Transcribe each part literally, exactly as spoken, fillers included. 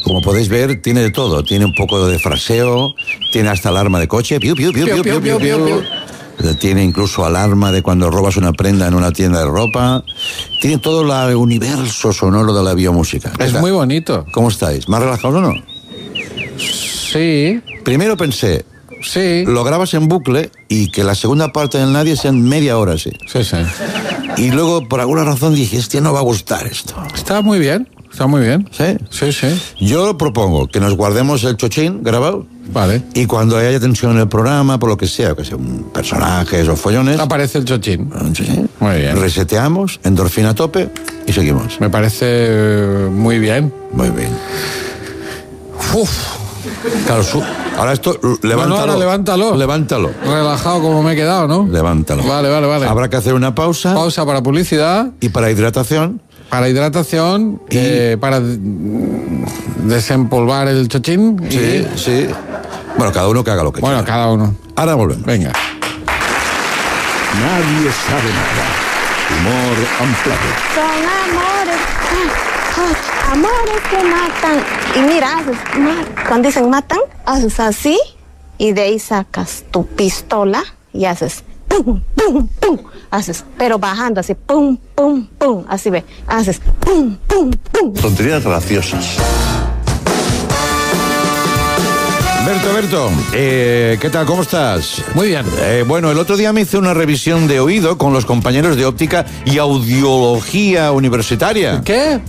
como podéis ver, tiene de todo. Tiene un poco de fraseo, tiene hasta alarma de coche. Piu, piu, piu, piu, piu, piu, piu, piu. Tiene incluso alarma de cuando robas una prenda en una tienda de ropa. Tiene todo el universo sonoro de la biomúsica. Es muy bonito. ¿Cómo estáis? ¿Más relajados o no? Sí. Primero pensé, sí. Lo grabas en bucle y que la segunda parte del Nadie sea en media hora, sí. Sí, sí. Y luego, por alguna razón, dije, este no va a gustar esto. Está muy bien, está muy bien. ¿Sí? Sí, sí. Yo propongo que nos guardemos el chochín grabado. Vale. Y cuando haya tensión en el programa, por lo que sea, que sea un personajes o follones... Aparece el chochín. chochín. Muy bien. Reseteamos, endorfina a tope y seguimos. Me parece muy bien. Muy bien. Uf. Claro, su... ahora esto, levántalo. No, no, ahora levántalo. Levántalo. Relajado como me he quedado, ¿no? Levántalo. Vale, vale, vale. Habrá que hacer una pausa. Pausa para publicidad. Y para hidratación. Para hidratación, y... eh, para desempolvar el chochín. Sí, y... sí. Bueno, cada uno que haga lo que bueno, quiera. Bueno, cada uno. Ahora volvemos. Venga. Nadie sabe nada. Humor amplado. Son amores, ah, ah, amores que matan. Y mira, haces, cuando dicen matan, haces así y de ahí sacas tu pistola y haces pum, pum, pum. Haces, pero bajando así, pum, pum, pum. Así ve, haces pum, pum, pum. Tonterías graciosas. Berto, Berto, eh, ¿qué tal? ¿Cómo estás? Muy bien. Eh, bueno, el otro día me hice una revisión de oído con los compañeros de óptica y audiología universitaria. ¿Qué?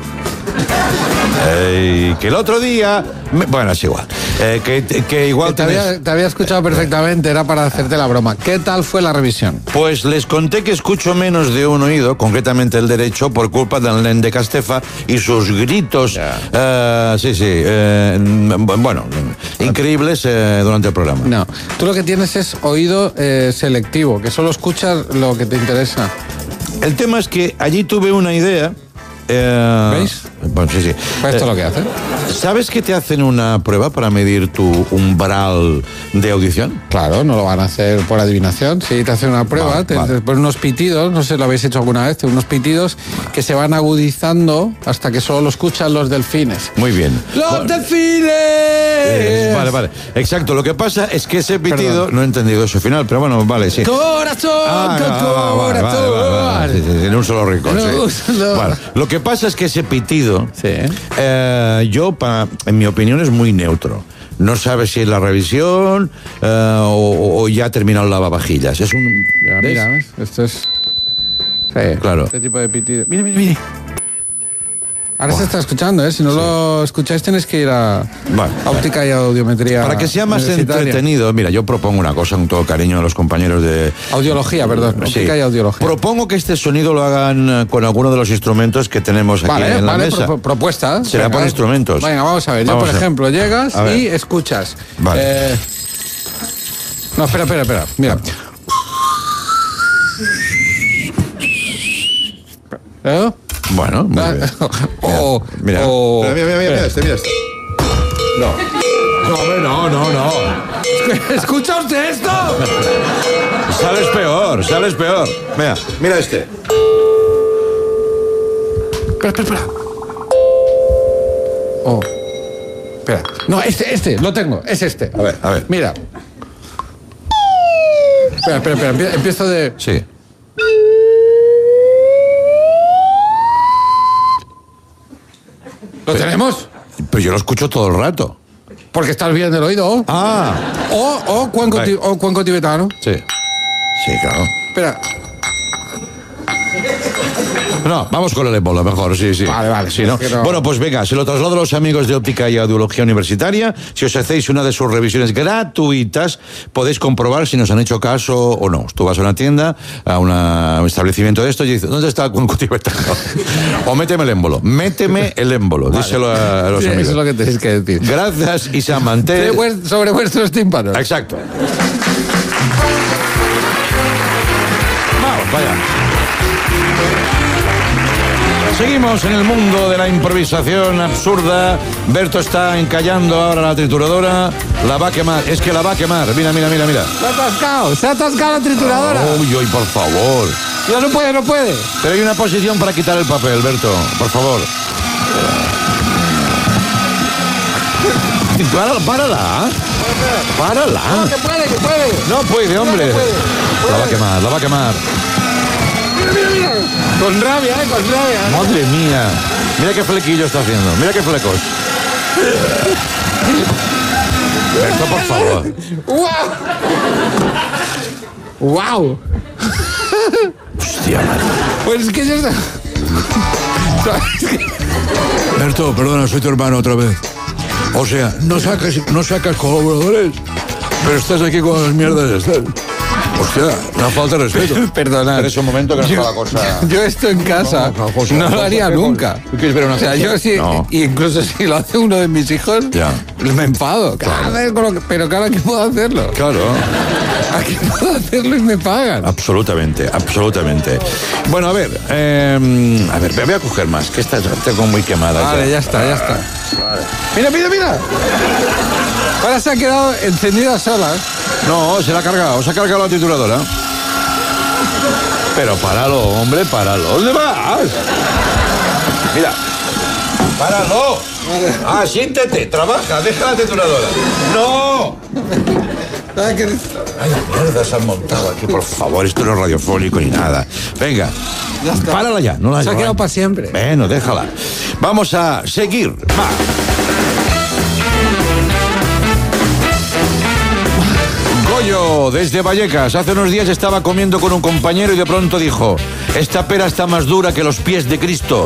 Eh, que el otro día... Me, bueno, es igual. Eh, que, que igual... Que te, tenés... había, te había escuchado perfectamente, era para hacerte la broma. ¿Qué tal fue la revisión? Pues les conté que escucho menos de un oído, concretamente el derecho, por culpa del nen de Castefa y sus gritos, yeah. uh, sí, sí, eh, bueno, increíbles eh, durante el programa. No, tú lo que tienes es oído eh, selectivo, que solo escuchas lo que te interesa. El tema es que allí tuve una idea... Eh, ¿Veis? Bueno, sí, sí. Pues esto eh, es lo que hacen. ¿Sabes que te hacen una prueba para medir tu umbral de audición? Claro, no lo van a hacer por adivinación. Sí, te hacen una prueba, vale, te, vale. te ponen unos pitidos, no sé si lo habéis hecho alguna vez, unos pitidos que se van agudizando hasta que solo lo escuchan los delfines. Muy bien. ¡Los bueno, delfines! Eh, vale, vale. Exacto, lo que pasa es que ese pitido, Perdón. no he entendido eso final, pero bueno, vale, sí. ¡Corazón! Ah, ¡Corazón! vale, vale, vale, vale. Sí, sí, en un solo rincón. No, sí. no. Vale. Lo que pasa es que ese pitido, sí. eh, yo, pa, en mi opinión, es muy neutro. No sabes si es la revisión eh, o, o ya ha terminado el lavavajillas. Es un... Ya, mira, ¿ves? Esto es... Sí, claro. Este tipo de pitido. Mira, mira, mira. Ahora oh. se está escuchando, ¿eh? Si no sí. lo escucháis tenéis que ir a vale, óptica vale. y audiometría. Para que sea más entretenido, mira, yo propongo una cosa con todo cariño a los compañeros de... Audiología, perdón, sí. óptica y audiología. Propongo que este sonido lo hagan con alguno de los instrumentos que tenemos aquí vale, en la vale, mesa. Pro propuesta. Será venga, por instrumentos. Venga, vamos a ver. Vamos yo, por a... ejemplo, llegas y escuchas. Vale. Eh... No, espera, espera, espera. Mira. ¿Eh? Bueno, muy bien. O, mira, o, mira, mira, mira, mira, mira este, mira este. No. No, hombre, no, no, no. ¿Escucha usted esto? Sales peor, sales peor. Mira, mira este. Espera, espera, espera. Oh. Espera. No, este, este, lo tengo. Es este. A ver, a ver. Mira. Espera, espera, espera. Empiezo de... Sí. ¿Lo tenemos? Pero yo lo escucho todo el rato. Porque estás bien del oído. Ah. O, o, cuenco, ti, o cuenco tibetano. Sí. Sí, claro. Espera. No, vamos con el ébola mejor, sí, sí. Vale, vale. Sí, ¿no? No... Bueno, pues venga, se lo traslado a los amigos de Óptica y Audiología Universitaria. Si os hacéis una de sus revisiones gratuitas, podéis comprobar si nos han hecho caso o no. Tú vas a una tienda, a, una, a un establecimiento de esto y dices, ¿dónde está el cuenco tibetano? O méteme el émbolo. Méteme el émbolo. Vale. Díselo a, a los sí, amigos. Eso es lo que tenéis que decir. Gracias, Isa Mantel. Sobre vuestros tímpanos. Exacto. Vamos, vaya. Seguimos en el mundo de la improvisación absurda. Berto está encallando ahora la trituradora. La va a quemar. Es que la va a quemar. Mira, mira, mira, mira. Se ha atascado. Se ha atascado la trituradora. Uy, uy, por favor. Ya no puede, no puede. Pero hay una posición para quitar el papel, Berto. Por favor. Párala, párala. Párala. No, que puede, que puede. No puede, hombre. No, que puede. La va a quemar, la va a quemar. Mira, mira, mira. Con rabia, eh, con rabia. Madre mía. Mira qué flequillo está haciendo. Mira qué flecos. Esto, por favor. ¡Wow! ¡Wow! Hostia, madre. Pues es que ya está. Berto, perdona, soy tu hermano otra vez. O sea, no sacas, no sacas colaboradores, pero estás aquí con las mierdas de estar. Hostia, una falta de respeto. Perdona. Pero es un momento que no está la cosa. Yo esto en casa No, no, José, no lo haría ¿qué nunca. ¿Tú quieres ver una O sea, cosa? yo sí, No. y incluso si lo hace uno de mis hijos, Ya. me enfado. Cada vez con lo que- pero claro, aquí puedo hacerlo. Claro. Aquí puedo hacerlo y me pagan. Absolutamente, absolutamente. Bueno, a ver, eh, a ver, voy a coger más, que esta tengo muy quemada. Vale, ya está, ya está. Mira, mira, mira. Ahora se ha quedado encendida sola. No, se la ha cargado, se ha cargado la trituradora. Pero páralo, hombre, páralo. ¿Dónde vas? Mira, páralo. Ah, siéntete, trabaja, deja la trituradora. ¡No! Ay, que- Ay, mierda, se han montado aquí, por favor, esto no es radiofónico ni nada. Venga, Ya está. párala ya, no la Se ha no la- quedado para siempre. Bueno, déjala. Vamos a seguir. Va. Goyo, desde Vallecas, hace unos días estaba comiendo con un compañero y de pronto dijo: esta pera está más dura que los pies de Cristo.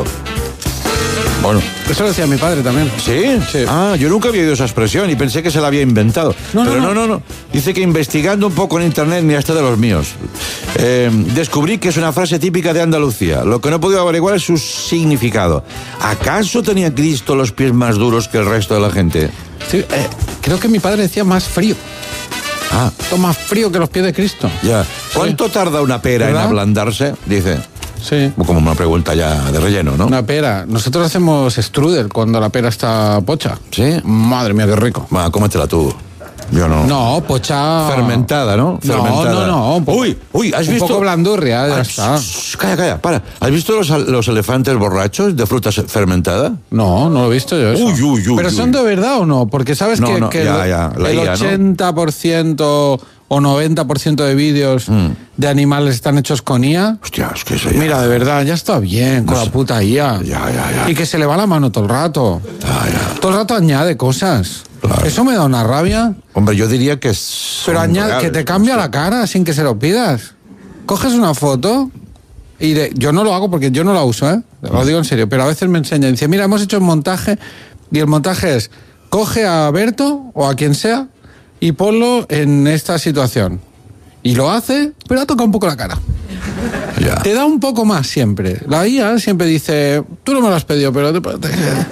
Bueno, Eso lo decía mi padre también. ¿sí? Sí. Ah, yo nunca había oído esa expresión y pensé que se la había inventado. No, Pero no, no, no, no. Dice que investigando un poco en internet, ni hasta de los míos, eh, descubrí que es una frase típica de Andalucía. Lo que no he podido averiguar es su significado. ¿Acaso tenía Cristo los pies más duros que el resto de la gente? Sí, eh, creo que mi padre decía más frío. Ah, Esto más frío que los pies de Cristo. ya. ¿Cuánto tarda una pera ¿Verdad? en ablandarse? Dice. Sí. Como una pregunta ya de relleno, ¿no? Una pera. Nosotros hacemos strudel cuando la pera está pocha. ¿Sí? Madre mía, qué rico. Va, cómetela tú. Yo no. No, pocha... Fermentada, ¿no? No, Fermentada. no, no. Un poco, Uy, uy, ¿has un visto? poco blandurria, ya Ah, está. shh, calla, calla, para. ¿Has visto los, los elefantes borrachos de fruta se- fermentada? No, no lo he visto yo eso. Uy, uy, uy, ¿Pero uy. son de verdad o no? Porque sabes No, que, no, que ya, el, ya, la el I A, ¿no? ochenta por ciento o noventa por ciento de vídeos de animales están hechos con I A. Hostia, es que eso ya... Mira, de verdad, ya está bien con No la sé. puta I A. Ya, ya, ya. Y que se le va la mano todo el rato. Ya, ya. Todo el rato añade cosas. Claro. Eso me da una rabia. Hombre, yo diría que es... Pero añade, que te cambia la cara sin que se lo pidas. Coges una foto y de- yo no lo hago porque yo no la uso, ¿eh? Lo digo en serio, pero a veces me enseña y dice, mira, hemos hecho un montaje y el montaje es, coge a Berto o a quien sea y ponlo en esta situación. Y lo hace, pero ha tocado un poco la cara. Ya. Te da un poco más siempre. La I A siempre dice, tú no me lo has pedido, pero te, te,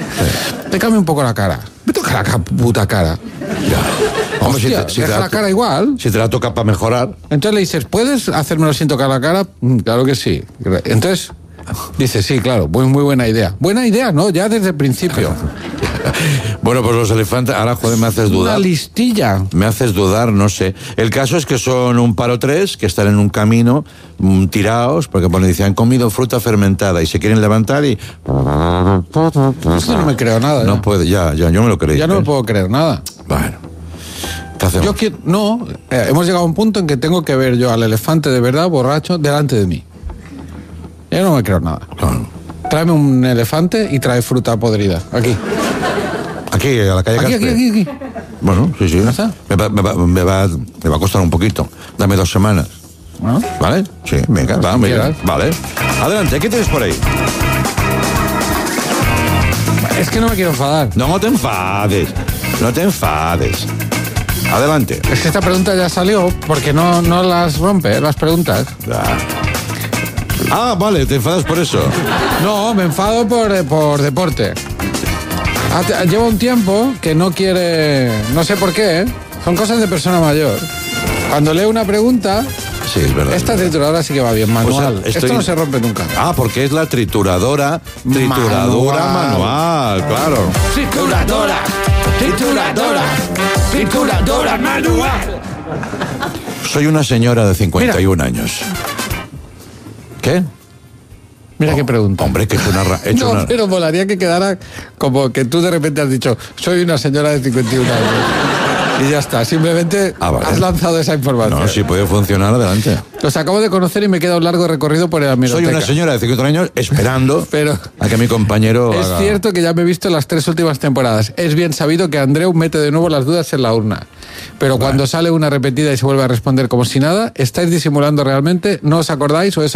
te cambia un poco la cara. Me toca la ca- puta cara. Ya. Hombre, si Hostia, te, si te deja la la cara igual. Si te la toca para mejorar... Entonces le dices, ¿puedes hacérmelo sin tocar la cara? Mm, claro que sí. Entonces dice, sí, claro, muy, muy buena idea. Buena idea, ¿no? Ya desde el principio. Bueno, pues los elefantes... Ahora, joder, me haces Una dudar. listilla. Me haces dudar, no sé. El caso es que son un par o tres que están en un camino mm, tirados, porque bueno, dicen, han comido fruta fermentada y se quieren levantar y... Esto no me creo nada. No ya. puede, ya, ya, yo me lo creí. Ya no ¿eh? me puedo creer nada. Bueno, ¿qué hacemos? Yo quiero, no, eh, hemos llegado a un punto en que tengo que ver yo al elefante de verdad borracho delante de mí. Yo no me creo nada. Claro. Tráeme un elefante y trae fruta podrida. Aquí. Aquí, a la calle Aquí, aquí, Caspe. aquí, aquí. Bueno, sí, sí. ¿Ya está? Me va, me, va, me, va, me va a costar un poquito. Dame dos semanas. Bueno, ¿Vale? Sí, venga, va, si venga. quieras. Vale. Adelante, ¿qué tienes por ahí? es que no me quiero enfadar. No te enfades. No te enfades. Adelante. Es que esta pregunta ya salió porque no, no las rompe, las preguntas. Ah. Ah, vale, te enfadas por eso. No, me enfado por, eh, por deporte. Ha- Lleva un tiempo que no quiere... No sé por qué, ¿eh? Son cosas de persona mayor. Cuando leo una pregunta, Sí, es verdad. esta trituradora sí que va bien, manual. Pues, estoy- Esto no se rompe nunca. Ah, porque es la trituradora, trituradora manual, Manual. claro. Trituradora, trituradora, trituradora manual. Soy una señora de cincuenta y un años. ¿Qué? Mira Oh, qué pregunta. Hombre, que es una... ra- he hecho No, una- pero molaría que quedara como que tú de repente has dicho, soy una señora de cincuenta y un años. Y ya está, simplemente Ah, vale. has lanzado esa información. No, si puede funcionar, adelante. Los acabo de conocer y me queda un largo recorrido por el Soy hemeroteca. una señora de cincuenta años esperando Pero- a que mi compañero Es haga- cierto que ya me he visto las tres últimas temporadas. Es bien sabido que Andreu mete de nuevo las dudas en la urna. Pero cuando sale una repetida y se vuelve a responder como si nada, ¿estáis disimulando realmente? ¿No os acordáis o es